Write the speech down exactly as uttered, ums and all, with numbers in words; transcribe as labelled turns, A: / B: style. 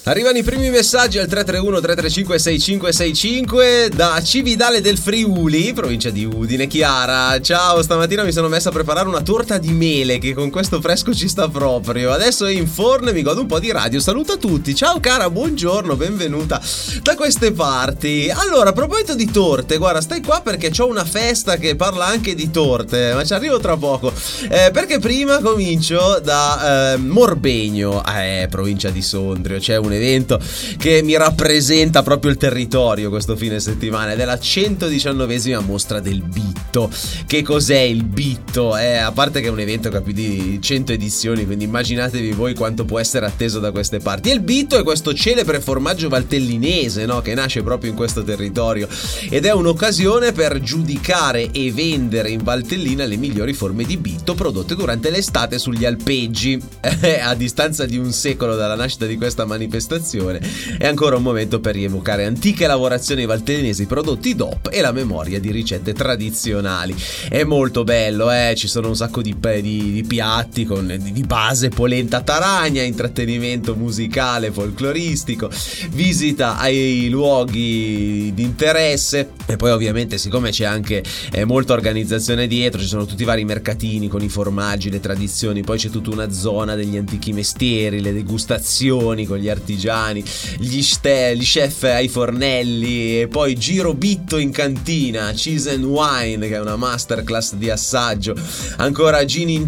A: Arrivano i primi messaggi al tre tre uno tre tre cinque sei cinque sei cinque da Cividale del Friuli, provincia di Udine. Chiara, ciao, stamattina mi sono messa a preparare una torta di mele che con questo fresco ci sta proprio. Adesso è in forno e mi godo un po' di radio. Saluto a tutti, ciao cara, buongiorno, benvenuta da queste parti. Allora, a proposito di torte, guarda, stai qua perché c'ho una festa che parla anche di torte, ma ci arrivo tra poco, eh, perché prima comincio da eh, Morbegno, eh, provincia di Sondrio. C'è un evento che mi rappresenta proprio il territorio questo fine settimana ed è la centodiciannovesima mostra del Bitto. Che cos'è il Bitto? Eh, a parte che è un evento che ha più di cento edizioni, quindi immaginatevi voi quanto può essere atteso da queste parti. E il Bitto è questo celebre formaggio valtellinese, no? Che nasce proprio in questo territorio ed è un'occasione per giudicare e vendere in Valtellina le migliori forme di Bitto prodotte durante l'estate sugli alpeggi. Eh, a distanza di un secolo dalla nascita di questa manifestazione è ancora un momento per rievocare antiche lavorazioni valtellinesi, prodotti D O P e la memoria di ricette tradizionali. È molto bello, eh? Ci sono un sacco di, di, di piatti con di base polenta taragna, intrattenimento musicale, folcloristico, visita ai luoghi di interesse e poi ovviamente, siccome c'è anche eh, molta organizzazione dietro, ci sono tutti i vari mercatini con i formaggi, le tradizioni, poi c'è tutta una zona degli antichi mestieri, le degustazioni con gli artigiani, gli, ste- gli chef ai fornelli e poi giro Bitto in cantina, Cheese and Wine che è una masterclass di assaggio, ancora gin in